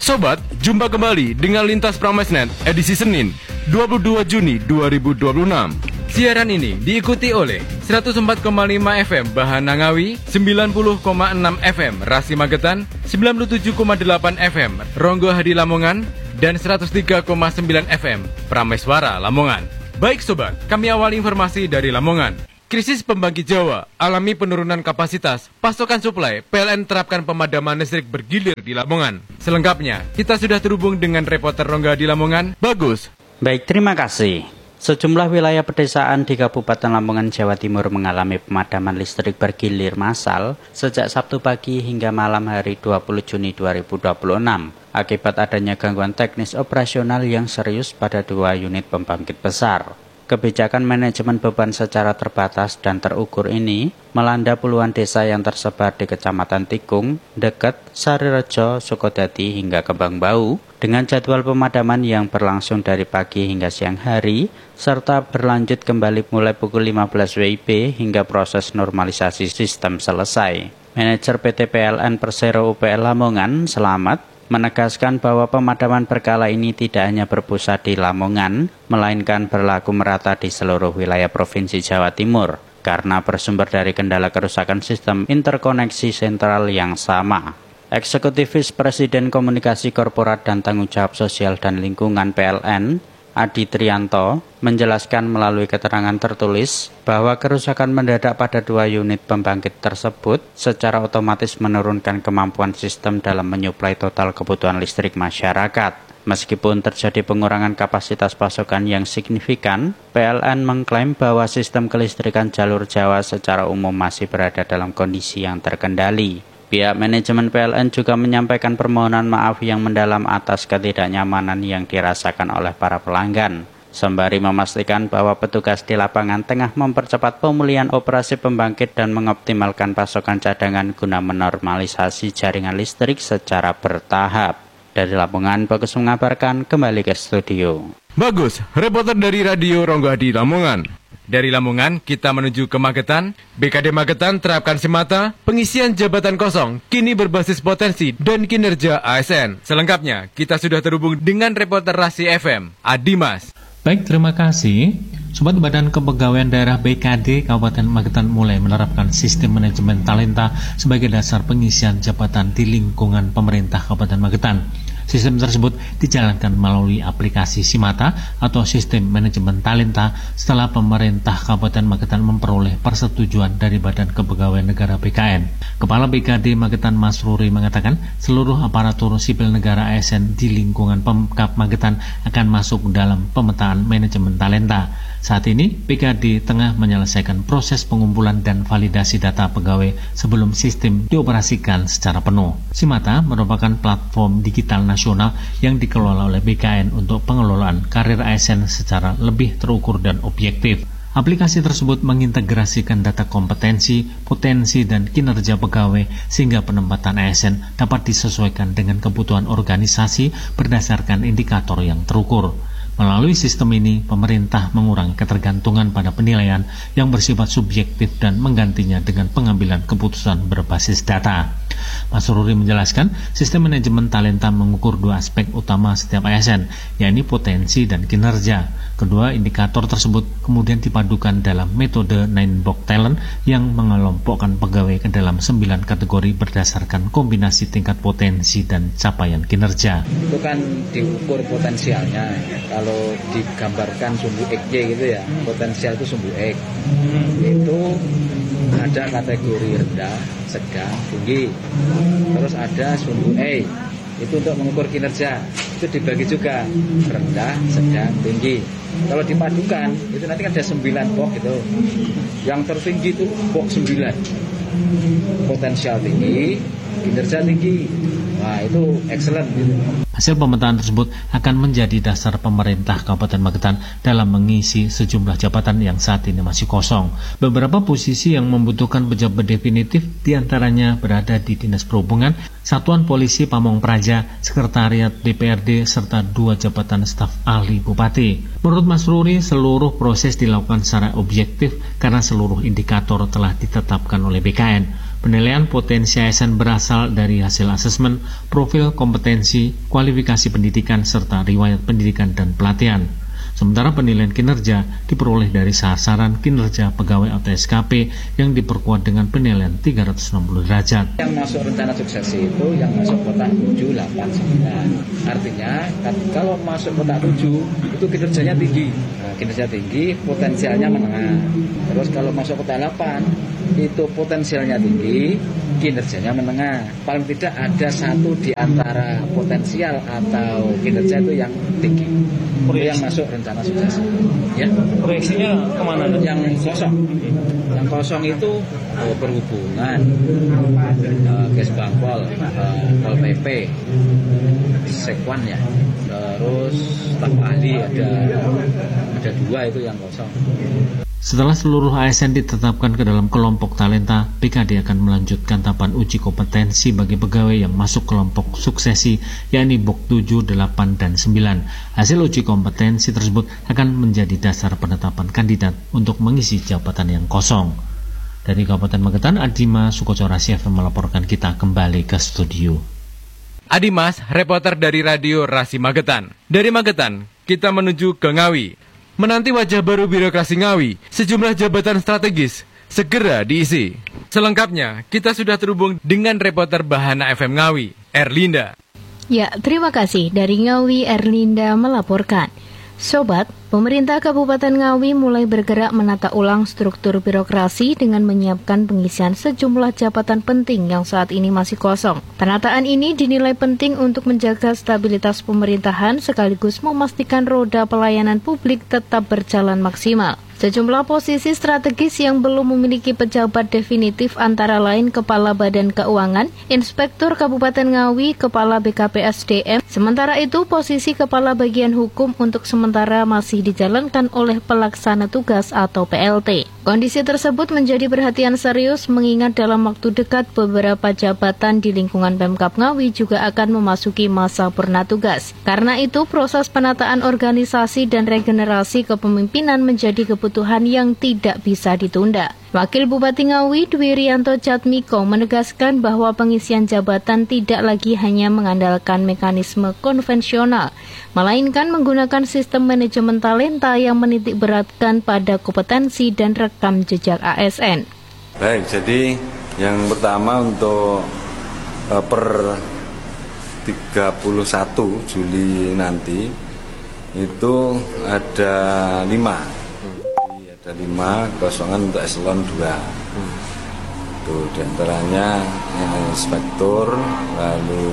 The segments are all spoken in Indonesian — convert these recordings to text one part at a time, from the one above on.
Sobat, jumpa kembali dengan Lintas Pramesnet edisi Senin, 22 Juni 2026. Siaran ini diikuti oleh 104,5 FM Bahana Ngawi, 90,6 FM Rasi Magetan, 97,8 FM Ronggo Hadi Lamongan, dan 103,9 FM Prameswara Lamongan. Baik sobat, kami awali informasi dari Lamongan. Krisis pembangkit Jawa alami penurunan kapasitas pasokan suplai. PLN terapkan pemadaman listrik bergilir di Lamongan. Selengkapnya, kita sudah terhubung dengan reporter Rongga di Lamongan, Bagus. Baik, terima kasih. Sejumlah wilayah pedesaan di Kabupaten Lamongan, Jawa Timur mengalami pemadaman listrik bergilir massal sejak Sabtu pagi hingga malam hari 20 Juni 2026 akibat adanya gangguan teknis operasional yang serius pada 2 unit pembangkit besar. Kebijakan manajemen beban secara terbatas dan terukur ini melanda puluhan desa yang tersebar di Kecamatan Tikung, Deket, Sarirejo, Sukodadi hingga Kembangbau dengan jadwal pemadaman yang berlangsung dari pagi hingga siang hari serta berlanjut kembali mulai pukul 15 WIB hingga proses normalisasi sistem selesai. Manajer PT PLN Persero UPL Lamongan, Selamat, menegaskan bahwa pemadaman berkala ini tidak hanya berpusat di Lamongan, melainkan berlaku merata di seluruh wilayah Provinsi Jawa Timur, karena bersumber dari kendala kerusakan sistem interkoneksi sentral yang sama. Eksekutif Vice Presiden Komunikasi Korporat dan Tanggung Jawab Sosial dan Lingkungan PLN, Adi Trianto, menjelaskan melalui keterangan tertulis bahwa kerusakan mendadak pada 2 unit pembangkit tersebut secara otomatis menurunkan kemampuan sistem dalam menyuplai total kebutuhan listrik masyarakat. Meskipun terjadi pengurangan kapasitas pasokan yang signifikan, PLN mengklaim bahwa sistem kelistrikan jalur Jawa secara umum masih berada dalam kondisi yang terkendali. Pihak manajemen PLN juga menyampaikan permohonan maaf yang mendalam atas ketidaknyamanan yang dirasakan oleh para pelanggan, sembari memastikan bahwa petugas di lapangan tengah mempercepat pemulihan operasi pembangkit dan mengoptimalkan pasokan cadangan guna menormalisasi jaringan listrik secara bertahap. Dari Lamongan, Bagus mengabarkan, kembali ke studio. Bagus, reporter dari Radio Ronggo Hadi Lamongan. Dari Lamongan, kita menuju ke Magetan. BKD Magetan terapkan semata pengisian jabatan kosong, kini berbasis potensi dan kinerja ASN. Selengkapnya, kita sudah terhubung dengan reporter Rasi FM, Adimas. Baik, terima kasih. Sobat, Badan Kepegawaian Daerah BKD Kabupaten Magetan mulai menerapkan sistem manajemen talenta sebagai dasar pengisian jabatan di lingkungan pemerintah Kabupaten Magetan. Sistem tersebut dijalankan melalui aplikasi Simata atau Sistem Manajemen Talenta setelah pemerintah Kabupaten Magetan memperoleh persetujuan dari Badan Kepegawaian Negara BKN. Kepala BKD Magetan Mas Ruri mengatakan seluruh aparatur sipil negara ASN di lingkungan Pemkab Magetan akan masuk dalam pemetaan manajemen talenta. Saat ini, BKD tengah menyelesaikan proses pengumpulan dan validasi data pegawai sebelum sistem dioperasikan secara penuh. Simata merupakan platform digital nasional yang dikelola oleh BKN untuk pengelolaan karir ASN secara lebih terukur dan objektif. Aplikasi tersebut mengintegrasikan data kompetensi, potensi, dan kinerja pegawai sehingga penempatan ASN dapat disesuaikan dengan kebutuhan organisasi berdasarkan indikator yang terukur. Melalui sistem ini, pemerintah mengurangi ketergantungan pada penilaian yang bersifat subjektif dan menggantinya dengan pengambilan keputusan berbasis data. Mas Ruri menjelaskan, sistem manajemen talenta mengukur 2 aspek utama setiap ASN, yakni potensi dan kinerja. Kedua indikator tersebut kemudian dipadukan dalam metode 9-box talent yang mengelompokkan pegawai ke dalam 9 kategori berdasarkan kombinasi tingkat potensi dan capaian kinerja. Itu kan diukur potensialnya. Kalau digambarkan sumbu X-nya gitu ya, potensial itu sumbu X. Itu ada kategori rendah, sedang, tinggi. Terus ada sumbu E, itu untuk mengukur kinerja. Itu dibagi juga, rendah, sedang, tinggi. Kalau dipadukan, itu nanti kan ada 9 box gitu. Yang tertinggi itu box 9. Potensial tinggi, kinerja tinggi. Nah, itu excellent gitu. Hasil pemetaan tersebut akan menjadi dasar pemerintah Kabupaten Magetan dalam mengisi sejumlah jabatan yang saat ini masih kosong. Beberapa posisi yang membutuhkan pejabat definitif diantaranya berada di Dinas Perhubungan, Satuan Polisi Pamong Praja, Sekretariat DPRD, serta 2 jabatan staf ahli Bupati. Menurut Mas Ruri, seluruh proses dilakukan secara objektif karena seluruh indikator telah ditetapkan oleh BKN. Penilaian potensi ASN berasal dari hasil asesmen, profil kompetensi, kualifikasi pendidikan, serta riwayat pendidikan dan pelatihan. Sementara penilaian kinerja diperoleh dari sasaran kinerja pegawai atau SKP yang diperkuat dengan penilaian 360 derajat. Yang masuk rencana suksesi itu yang masuk kotak 7, 8, 9. Artinya kalau masuk kotak 7 itu kinerjanya tinggi. Kinerja tinggi, potensialnya menengah. Terus kalau masuk kotak 8 itu potensialnya tinggi, kinerjanya menengah. Paling tidak ada satu di antara potensial atau kinerja itu yang tinggi. Itu yang masuk rencana sukses. Ya. Proyeksinya kemana? Yang kosong itu perhubungan, Kesbangpol, Pol PP, Sekwan ya. Terus staf ahli ada 2 itu yang kosong. Setelah seluruh ASN ditetapkan ke dalam kelompok talenta, BKD akan melanjutkan tahapan uji kompetensi bagi pegawai yang masuk kelompok suksesi, yakni BOK 7, 8, dan 9. Hasil uji kompetensi tersebut akan menjadi dasar penetapan kandidat untuk mengisi jabatan yang kosong. Dari Kabupaten Magetan, Adima Sukocorasi FM melaporkan. Kita kembali ke studio. Adimas, reporter dari Radio Rasi Magetan. Dari Magetan, kita menuju ke Ngawi. Menanti wajah baru birokrasi Ngawi, sejumlah jabatan strategis segera diisi. Selengkapnya, kita sudah terhubung dengan reporter Bahana FM Ngawi, Erlinda. Ya, terima kasih. Dari Ngawi, Erlinda melaporkan. Sobat, pemerintah Kabupaten Ngawi mulai bergerak menata ulang struktur birokrasi dengan menyiapkan pengisian sejumlah jabatan penting yang saat ini masih kosong. Penataan ini dinilai penting untuk menjaga stabilitas pemerintahan sekaligus memastikan roda pelayanan publik tetap berjalan maksimal. Sejumlah posisi strategis yang belum memiliki pejabat definitif antara lain Kepala Badan Keuangan, Inspektur Kabupaten Ngawi, Kepala BKPSDM. Sementara itu, posisi Kepala Bagian Hukum untuk sementara masih dijalankan oleh Pelaksana Tugas atau PLT. Kondisi tersebut menjadi perhatian serius mengingat dalam waktu dekat beberapa jabatan di lingkungan Pemkab Ngawi juga akan memasuki masa purna tugas. Karena itu, proses penataan organisasi dan regenerasi kepemimpinan menjadi kebutuhan yang tidak bisa ditunda. Wakil Bupati Ngawi Dwi Rianto Jatmiko menegaskan bahwa pengisian jabatan tidak lagi hanya mengandalkan mekanisme konvensional, melainkan menggunakan sistem manajemen talenta yang menitik beratkan pada kompetensi dan rekam jejak ASN. Baik, jadi yang pertama untuk per 31 Juli nanti itu ada 5 kosongan untuk eselon 2. Tuh, diantaranya inspektur, lalu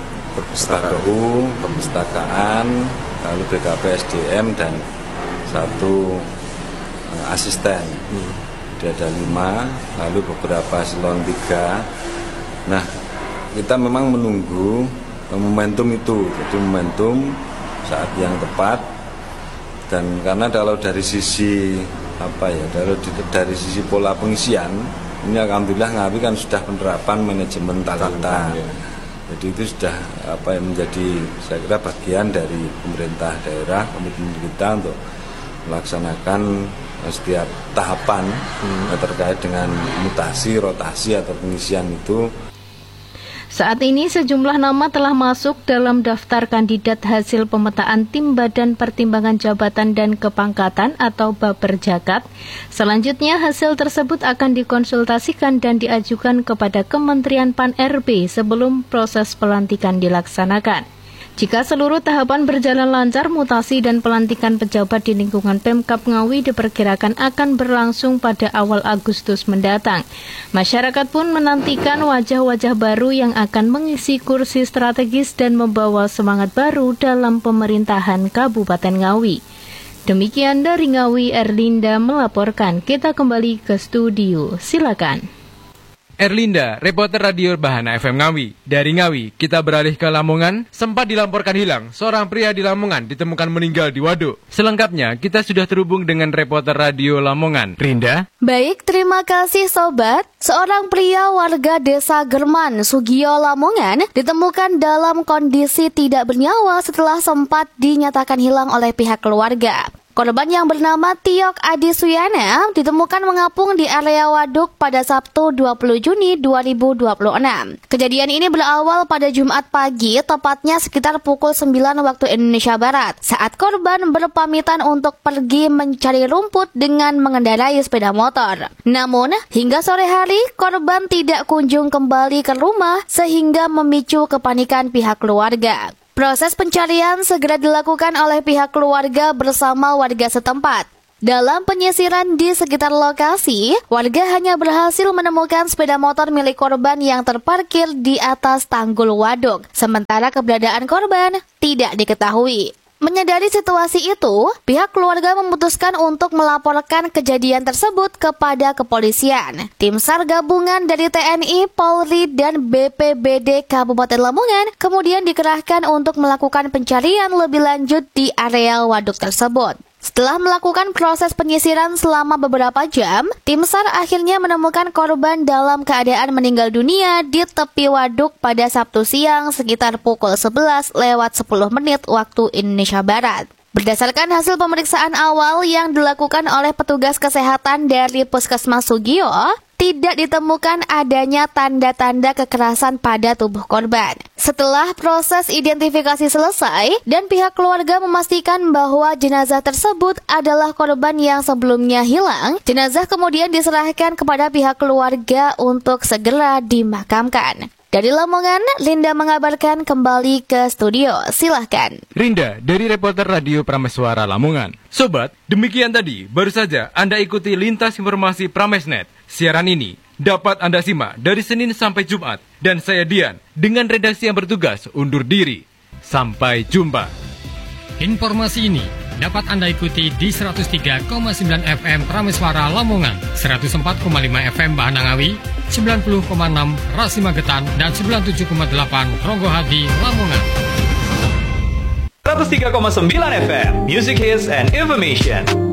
perpustakaan, lalu BKPSDM dan 1 asisten. Jadi ada 5, lalu beberapa eselon 3. Nah, kita memang menunggu momentum itu, jadi momentum saat yang tepat. Dan karena kalau dari sisi dari sisi pola pengisian ini alhamdulillah Ngawi kan sudah penerapan manajemen talenta. Jadi itu sudah menjadi saya kira bagian dari pemerintah daerah, komitmen kita untuk melaksanakan setiap tahapan terkait dengan mutasi, rotasi atau pengisian itu. Saat ini sejumlah nama telah masuk dalam daftar kandidat hasil pemetaan Tim Badan Pertimbangan Jabatan dan Kepangkatan atau Baperjakat. Selanjutnya hasil tersebut akan dikonsultasikan dan diajukan kepada Kementerian Pan-RB sebelum proses pelantikan dilaksanakan. Jika seluruh tahapan berjalan lancar, mutasi dan pelantikan pejabat di lingkungan Pemkab Ngawi diperkirakan akan berlangsung pada awal Agustus mendatang. Masyarakat pun menantikan wajah-wajah baru yang akan mengisi kursi strategis dan membawa semangat baru dalam pemerintahan Kabupaten Ngawi. Demikian dari Ngawi, Erlinda melaporkan. Kita kembali ke studio. Silakan. Erlinda, reporter Radio Bahana FM Ngawi. Dari Ngawi, kita beralih ke Lamongan. Sempat dilaporkan hilang, seorang pria di Lamongan ditemukan meninggal di waduk. Selengkapnya, kita sudah terhubung dengan reporter Radio Lamongan, Rinda. Baik, terima kasih Sobat. Seorang pria warga desa German, Sugio, Lamongan ditemukan dalam kondisi tidak bernyawa setelah sempat dinyatakan hilang oleh pihak keluarga. Korban yang bernama Tiok Adi Suyana ditemukan mengapung di area waduk pada Sabtu 20 Juni 2026. Kejadian ini berawal pada Jumat pagi, tepatnya sekitar pukul 9 waktu Indonesia Barat, saat korban berpamitan untuk pergi mencari rumput dengan mengendarai sepeda motor. Namun, hingga sore hari, korban tidak kunjung kembali ke rumah sehingga memicu kepanikan pihak keluarga. Proses pencarian segera dilakukan oleh pihak keluarga bersama warga setempat. Dalam penyisiran di sekitar lokasi, warga hanya berhasil menemukan sepeda motor milik korban yang terparkir di atas tanggul waduk, sementara keberadaan korban tidak diketahui. Menyadari situasi itu, pihak keluarga memutuskan untuk melaporkan kejadian tersebut kepada kepolisian. Tim SAR gabungan dari TNI, Polri, dan BPBD Kabupaten Lamongan kemudian dikerahkan untuk melakukan pencarian lebih lanjut di area waduk tersebut. Setelah melakukan proses penyisiran selama beberapa jam, tim SAR akhirnya menemukan korban dalam keadaan meninggal dunia di tepi waduk pada Sabtu siang sekitar pukul 11:10 waktu Indonesia Barat. Berdasarkan hasil pemeriksaan awal yang dilakukan oleh petugas kesehatan dari Puskesmas Sugio, tidak ditemukan adanya tanda-tanda kekerasan pada tubuh korban. Setelah proses identifikasi selesai dan pihak keluarga memastikan bahwa jenazah tersebut adalah korban yang sebelumnya hilang, jenazah kemudian diserahkan kepada pihak keluarga untuk segera dimakamkan. Dari Lamongan, Linda mengabarkan kembali ke studio. Silahkan. Rinda dari reporter Radio Prameswara Lamongan. Sobat, demikian tadi baru saja Anda ikuti lintas informasi Pramesnet. Siaran ini dapat Anda simak dari Senin sampai Jumat. Dan saya Dian dengan redaksi yang bertugas undur diri. Sampai jumpa. Informasi ini dapat Anda ikuti di 103,9 FM Prameswara Lamongan, 104,5 FM Bahanangawi, 90,6 Rasi Magetan, dan 97,8 Ronggohadi Lamongan. 103,9 FM Music Hits and Information.